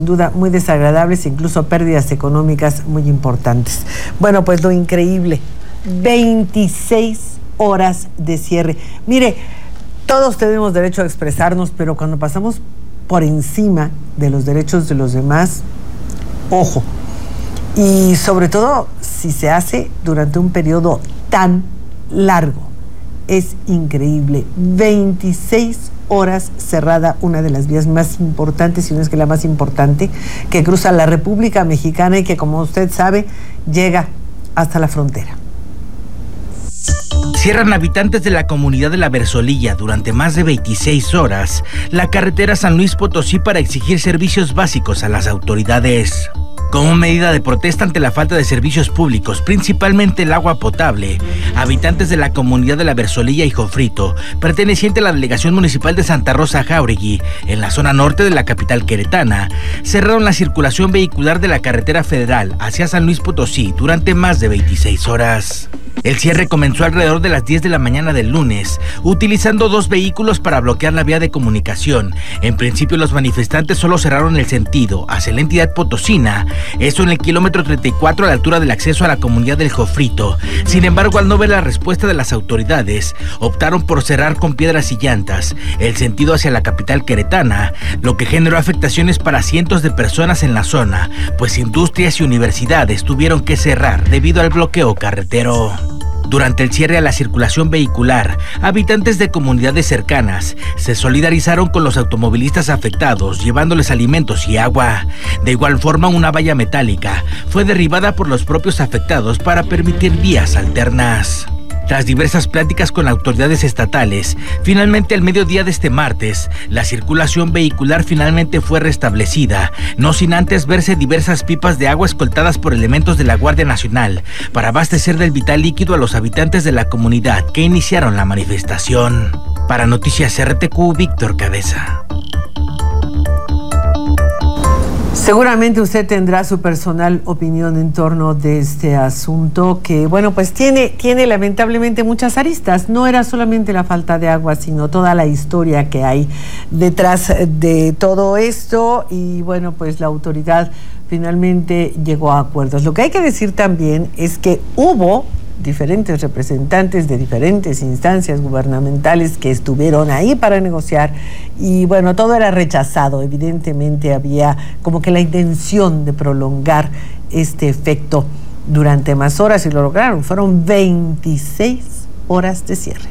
duda muy desagradables, incluso pérdidas económicas muy importantes. Bueno, pues lo increíble, 26 horas de cierre. Mire, todos tenemos derecho a expresarnos, pero cuando pasamos por encima de los derechos de los demás, ojo. Y sobre todo si se hace durante un periodo tan largo. Es increíble. 26 horas cerrada una de las vías más importantes, si no es que la más importante, que cruza la República Mexicana y que, como usted sabe, llega hasta la frontera. Cierran habitantes de la comunidad de La Versolilla durante más de 26 horas la carretera San Luis Potosí para exigir servicios básicos a las autoridades. Como medida de protesta ante la falta de servicios públicos, principalmente el agua potable, habitantes de la comunidad de La Versolilla y Jofrito, perteneciente a la delegación municipal de Santa Rosa Jáuregui, en la zona norte de la capital queretana, cerraron la circulación vehicular de la carretera federal hacia San Luis Potosí durante más de 26 horas. El cierre comenzó alrededor de las 10 de la mañana del lunes, utilizando 2 vehículos para bloquear la vía de comunicación. En principio, los manifestantes solo cerraron el sentido hacia la entidad potosina, eso en el kilómetro 34 a la altura del acceso a la comunidad del Jofrito. Sin embargo, al no ver la respuesta de las autoridades, optaron por cerrar con piedras y llantas el sentido hacia la capital queretana, lo que generó afectaciones para cientos de personas en la zona, pues industrias y universidades tuvieron que cerrar debido al bloqueo carretero. Durante el cierre a la circulación vehicular, habitantes de comunidades cercanas se solidarizaron con los automovilistas afectados, llevándoles alimentos y agua. De igual forma, una valla metálica fue derribada por los propios afectados para permitir vías alternas. Tras diversas pláticas con autoridades estatales, finalmente al mediodía de este martes, la circulación vehicular finalmente fue restablecida, no sin antes verse diversas pipas de agua escoltadas por elementos de la Guardia Nacional para abastecer del vital líquido a los habitantes de la comunidad que iniciaron la manifestación. Para Noticias RTQ, Víctor Cabeza. Seguramente usted tendrá su personal opinión en torno de este asunto que, bueno, pues tiene lamentablemente muchas aristas. No era solamente la falta de agua, sino toda la historia que hay detrás de todo esto y, bueno, pues la autoridad finalmente llegó a acuerdos. Lo que hay que decir también es que hubo diferentes representantes de diferentes instancias gubernamentales que estuvieron ahí para negociar y bueno, todo era rechazado. Evidentemente había como que la intención de prolongar este efecto durante más horas y lo lograron. Fueron 26 horas de cierre.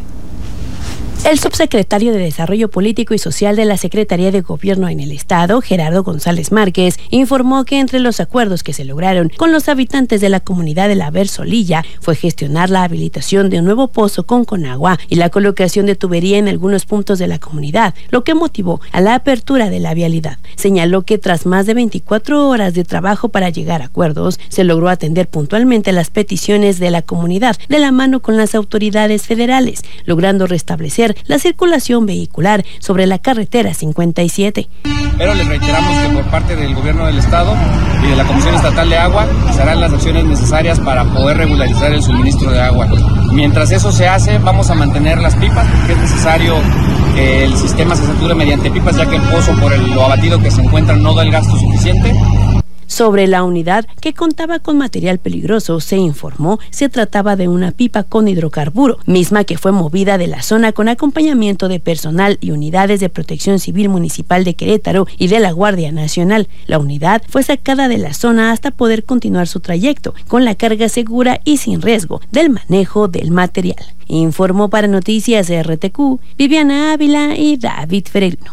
El subsecretario de Desarrollo Político y Social de la Secretaría de Gobierno en el Estado, Gerardo González Márquez, informó que entre los acuerdos que se lograron con los habitantes de la comunidad de La Versolilla fue gestionar la habilitación de un nuevo pozo con Conagua y la colocación de tubería en algunos puntos de la comunidad, lo que motivó a la apertura de la vialidad. Señaló que tras más de 24 horas de trabajo para llegar a acuerdos, se logró atender puntualmente las peticiones de la comunidad de la mano con las autoridades federales, logrando restablecer la circulación vehicular sobre la carretera 57. Pero les reiteramos que por parte del gobierno del estado y de la Comisión Estatal de Agua se harán las acciones necesarias para poder regularizar el suministro de agua. Mientras eso se hace, vamos a mantener las pipas porque es necesario que el sistema se sature mediante pipas, ya que el pozo, por lo abatido que se encuentra, no da el gasto suficiente. Sobre la unidad, que contaba con material peligroso, se informó se trataba de una pipa con hidrocarburo, misma que fue movida de la zona con acompañamiento de personal y unidades de Protección Civil Municipal de Querétaro y de la Guardia Nacional. La unidad fue sacada de la zona hasta poder continuar su trayecto, con la carga segura y sin riesgo del manejo del material. Informó para Noticias RTQ, Viviana Ávila y David Ferelino.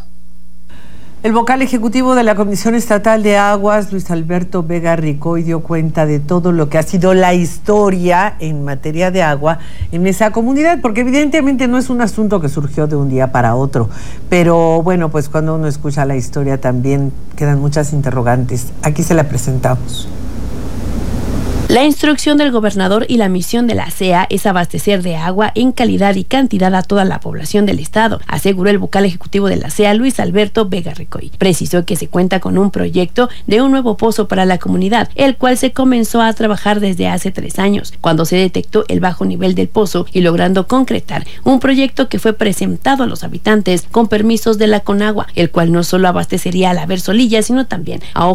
El vocal ejecutivo de la Comisión Estatal de Aguas, Luis Alberto Vega Ricoy, dio cuenta de todo lo que ha sido la historia en materia de agua en esa comunidad, porque evidentemente no es un asunto que surgió de un día para otro, pero bueno, pues cuando uno escucha la historia también quedan muchas interrogantes. Aquí se la presentamos. La instrucción del gobernador y la misión de la CEA es abastecer de agua en calidad y cantidad a toda la población del estado, aseguró el vocal ejecutivo de la CEA, Luis Alberto Vega Recoy. Precisó que se cuenta con un proyecto de un nuevo pozo para la comunidad, el cual se comenzó a trabajar desde hace 3 años, cuando se detectó el bajo nivel del pozo y logrando concretar un proyecto que fue presentado a los habitantes con permisos de la Conagua, el cual no solo abastecería a la Versolilla, sino también a